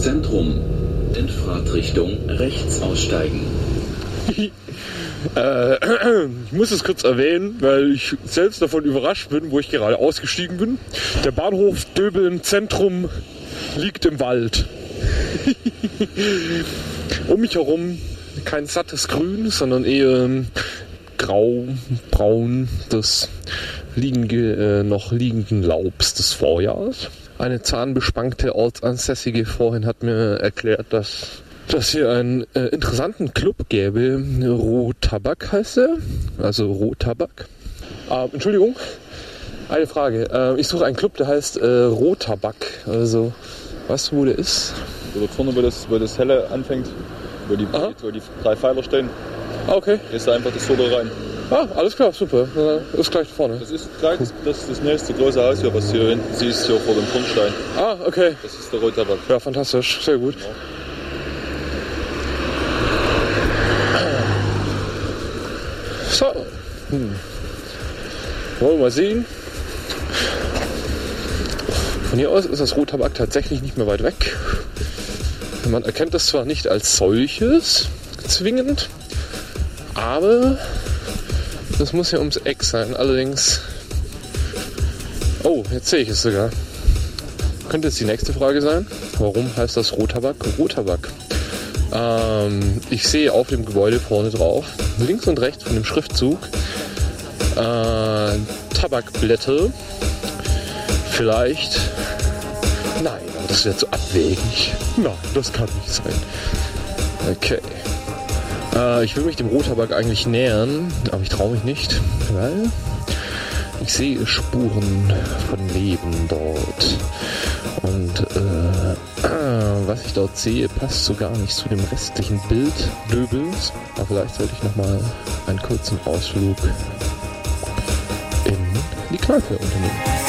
Zentrum. In Fahrtrichtung rechts aussteigen. Ich muss es kurz erwähnen, weil ich selbst davon überrascht bin, wo ich gerade ausgestiegen bin. Der Bahnhof Döbeln Zentrum liegt im Wald. Um mich herum kein sattes Grün, sondern eher grau, braun des noch liegenden Laubs des Vorjahrs. Eine zahnbespannte Ortsansässige vorhin hat mir erklärt, dass hier einen interessanten Club gäbe. Rohtabak heißt er, also Rohtabak. Entschuldigung, eine Frage. Ich suche einen Club, der heißt Rohtabak. Also, weißt du, wo der ist? Dort vorne, wo das Helle anfängt, wo die 3 Pfeiler stehen. Ah, okay. Ist da einfach das Tor rein. Ah, alles klar, super. Ist gleich vorne. Das ist gleich das nächste große Haus hier, was hier hinten siehst, hier vor dem Grundstein. Ah, okay. Das ist der Rohtabak. Ja, fantastisch. Sehr gut. Genau. So. Wollen wir mal sehen. Von hier aus ist das Rohtabak tatsächlich nicht mehr weit weg. Man erkennt das zwar nicht als solches zwingend, aber das muss ja ums Eck sein. Allerdings... Oh, jetzt sehe ich es sogar. Könnte jetzt die nächste Frage sein. Warum heißt das Rohtabak Rohtabak? Ich sehe auf dem Gebäude vorne drauf, links und rechts von dem Schriftzug, Tabakblätter. Vielleicht... Nein, aber das wäre zu abwegig. Nein, das kann nicht sein. Okay. Ich will mich dem Rohtabak eigentlich nähern, aber ich traue mich nicht, weil ich sehe Spuren von Leben dort. Und was ich dort sehe, passt so gar nicht zu dem restlichen Bild Döbelns. Aber vielleicht sollte ich nochmal einen kurzen Ausflug in die Kneipe unternehmen.